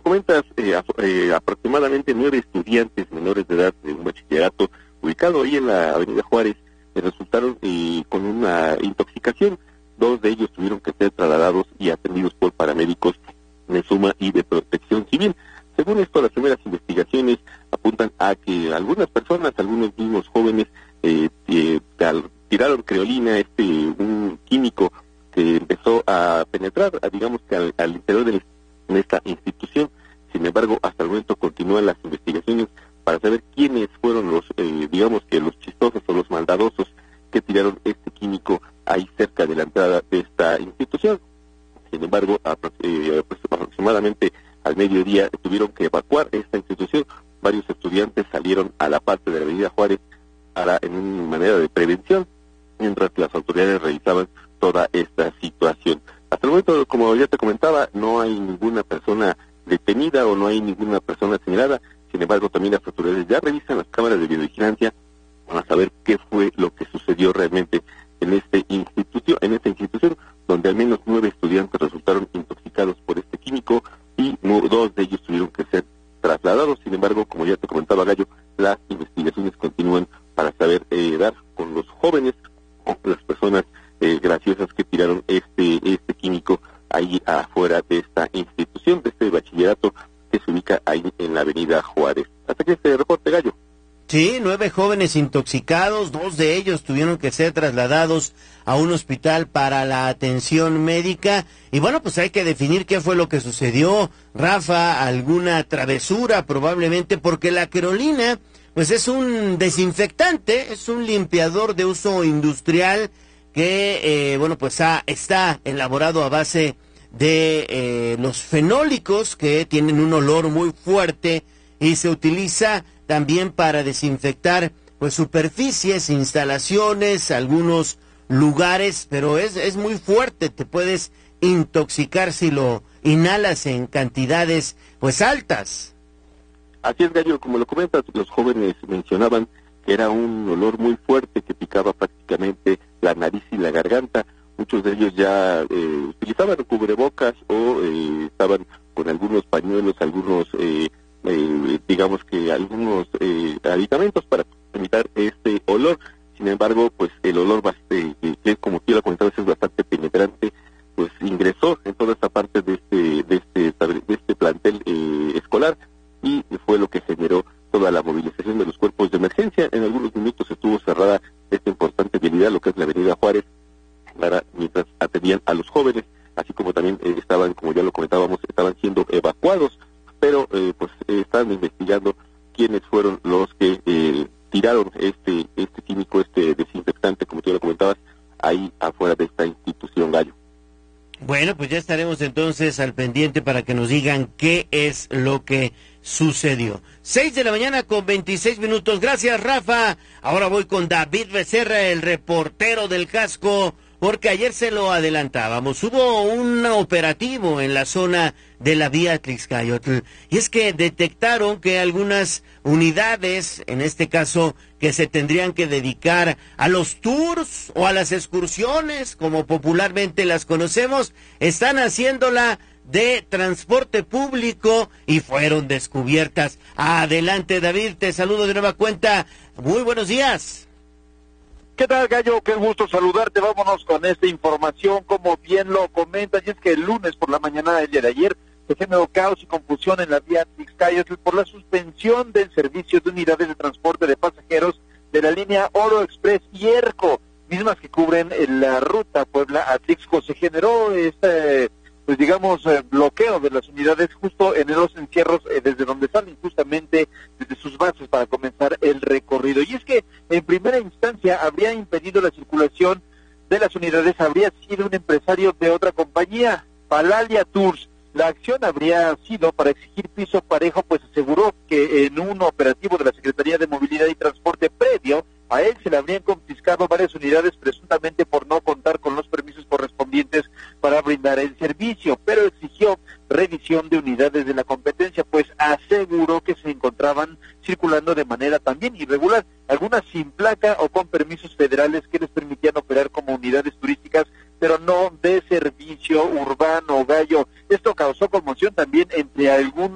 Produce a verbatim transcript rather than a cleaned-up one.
comentas, eh, eh, aproximadamente nueve estudiantes menores de edad de un bachillerato ubicado ahí en la Avenida Juárez eh, resultaron eh, con una intoxicación. Dos de ellos tuvieron que ser trasladados y atendidos por paramédicos de Suma y de Protección Civil. Según esto, las primeras investigaciones apuntan a que algunas personas, algunos mismos jóvenes, eh, eh, tiraron creolina, este un químico que empezó a penetrar, a, digamos que al, al interior de, de esta institución. Sin embargo, hasta el momento continúan las investigaciones para saber quiénes fueron los, eh, digamos que los chistosos o los maldadosos que tiraron este químico ahí cerca de la entrada de esta institución. Sin embargo, apro eh, aproximadamente al mediodía tuvieron que evacuar esta institución. Varios estudiantes salieron a la parte de la Avenida Juárez para, en una manera de prevención, mientras que las autoridades revisaban toda esta situación. Hasta el momento, como ya te comentaba, no hay ninguna persona detenida o no hay ninguna persona señalada. Sin embargo, también las autoridades ya revisan las cámaras de videovigilancia para saber qué fue lo que sucedió realmente en este institución, en esta institución, donde al menos nueve estudiantes resultaron intoxicados por este químico y no, dos de ellos tuvieron que ser trasladados. Sin embargo, como ya te comentaba, Gallo, las investigaciones continúan para saber eh, dar con los jóvenes, con las personas eh, graciosas que tiraron este este químico ahí afuera de esta institución, de este bachillerato que se ubica ahí en la Avenida Juárez. Hasta aquí este reporte, Gallo. Sí, nueve jóvenes intoxicados, dos de ellos tuvieron que ser trasladados a un hospital para la atención médica. Y bueno, pues hay que definir qué fue lo que sucedió. Rafa, alguna travesura probablemente, porque la creolina pues es un desinfectante, es un limpiador de uso industrial que, eh, bueno, pues ha, está elaborado a base de eh, los fenólicos, que tienen un olor muy fuerte y se utiliza también para desinfectar pues superficies, instalaciones, algunos lugares, pero es, es muy fuerte, te puedes intoxicar si lo inhalas en cantidades pues altas. Así es, Gallo, como lo comentas, los jóvenes mencionaban que era un olor muy fuerte que picaba prácticamente la nariz y la garganta. Muchos de ellos ya eh, utilizaban cubrebocas o eh, estaban con algunos pañuelos, algunos, eh, eh, digamos que algunos eh, aditamentos para evitar este olor. Sin embargo, pues el olor, bastante, que como tú ya lo comentabas, es bastante penetrante, pues ingresó en toda esta parte de este, de este, de este plantel eh, escolar, y fue lo que generó toda la movilización de los cuerpos de emergencia. En algunos minutos estuvo cerrada esta importante vialidad, lo que es la Avenida Juárez, para, mientras atendían a los jóvenes, así como también eh, estaban, como ya lo comentábamos, estaban siendo evacuados, pero eh, pues eh, están investigando quiénes fueron los que eh, tiraron este este químico, este desinfectante, como tú ya lo comentabas, ahí afuera de esta institución, Gallo. Bueno, pues ya estaremos entonces al pendiente para que nos digan qué es lo que sucedió. Seis de la mañana con veintiséis minutos. Gracias, Rafa. Ahora voy con David Becerra, el reportero del casco, porque ayer se lo adelantábamos. Hubo un operativo en la zona de la vía Atlixcayotl, y es que detectaron que algunas unidades, en este caso, que se tendrían que dedicar a los tours o a las excursiones, como popularmente las conocemos, están haciéndola de transporte público y fueron descubiertas. Adelante, David, te saludo de nueva cuenta. Muy buenos días. ¿Qué tal, Gallo? Qué gusto saludarte. Vámonos con esta información, como bien lo comentas, y es que el lunes por la mañana del día de ayer se generó caos y confusión en la vía Atlixcayotl por la suspensión del servicio de unidades de transporte de pasajeros de la línea Oro Express y ERCO, mismas que cubren la ruta Puebla-Atlixco. Se generó este, pues digamos, eh, bloqueo de las unidades justo en los encierros, eh, desde donde salen justamente desde sus bases para comenzar el recorrido. Y es que en primera instancia habría impedido la circulación de las unidades, habría sido un empresario de otra compañía, Palalia Tours. La acción habría sido para exigir piso parejo, pues aseguró que en un operativo de la Secretaría de Movilidad y Transporte previo a él se le habrían confiscado varias unidades presuntamente por no contar con los permisos correspondientes para brindar el servicio, pero exigió revisión de unidades de la competencia, pues aseguró que se encontraban circulando de manera también irregular, algunas sin placa o con permisos federales que les permitían operar como unidades turísticas, pero no de servicio urbano, Gallo. Esto causó conmoción también entre algunos